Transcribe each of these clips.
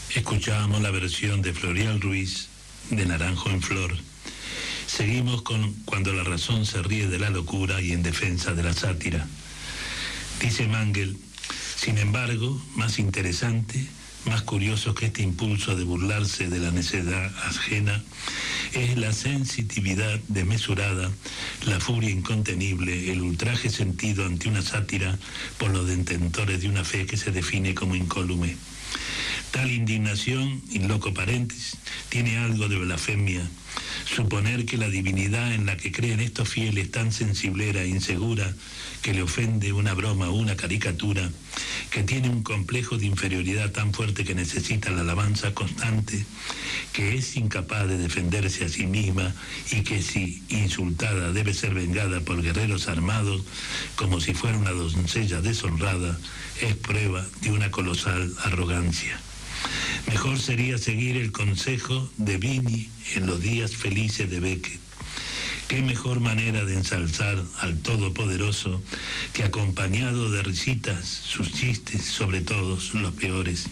Escuchábamos la versión de Florial Ruiz de Naranjo en Flor. Seguimos con Cuando la razón se ríe de la locura y en defensa de la sátira. Dice Mangel, sin embargo, más interesante, más curioso que este impulso de burlarse de la necedad ajena, es la sensitividad desmesurada, la furia incontenible, el ultraje sentido ante una sátira por los detentores de una fe que se define como incólume. Tal indignación, in loco parentis, tiene algo de blasfemia. Suponer que la divinidad en la que creen estos fieles es tan sensiblera e insegura que le ofende una broma o una caricatura, que tiene un complejo de inferioridad tan fuerte que necesita la alabanza constante, que es incapaz de defenderse a sí misma y que si insultada debe ser vengada por guerreros armados como si fuera una doncella deshonrada, es prueba de una colosal arrogancia. Mejor sería seguir el consejo de Vini en los días felices de Beckett. Qué mejor manera de ensalzar al Todopoderoso que acompañado de risitas, sus chistes, sobre todos los peores.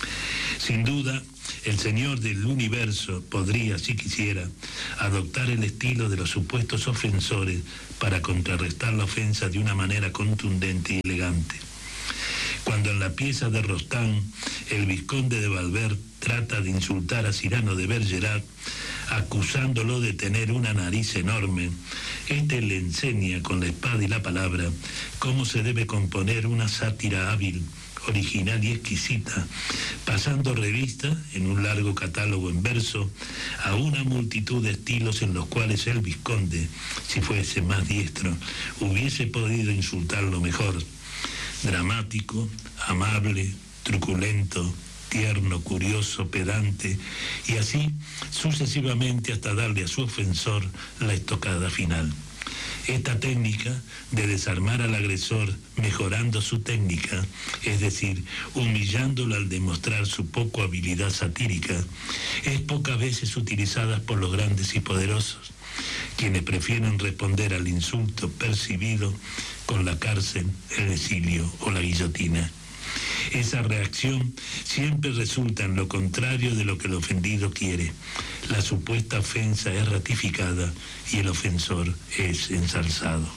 Sin duda, el Señor del Universo podría, si quisiera, adoptar el estilo de los supuestos ofensores para contrarrestar la ofensa de una manera contundente y elegante. Cuando en la pieza de Rostand el vizconde de Valverde trata de insultar a Cyrano de Bergerac, acusándolo de tener una nariz enorme, este le enseña con la espada y la palabra cómo se debe componer una sátira hábil, original y exquisita, pasando revista en un largo catálogo en verso a una multitud de estilos en los cuales el vizconde, si fuese más diestro, hubiese podido insultarlo mejor. Dramático, amable, truculento, tierno, curioso, pedante, y así sucesivamente hasta darle a su ofensor la estocada final. Esta técnica de desarmar al agresor mejorando su técnica, es decir, humillándolo al demostrar su poca habilidad satírica, es pocas veces utilizada por los grandes y poderosos, quienes prefieren responder al insulto percibido con la cárcel, el exilio o la guillotina. Esa reacción siempre resulta en lo contrario de lo que el ofendido quiere. La supuesta ofensa es ratificada y el ofensor es ensalzado.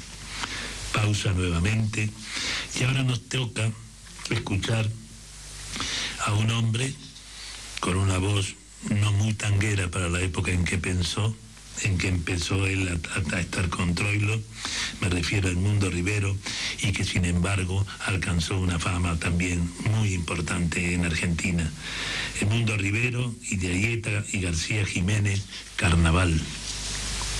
Pausa nuevamente y ahora nos toca escuchar a un hombre con una voz no muy tanguera para la época en que empezó él a estar con Troilo, me refiero a Edmundo Rivero, y que sin embargo alcanzó una fama también muy importante en Argentina. Edmundo Rivero y de Ayeta y García Jiménez, Carnaval.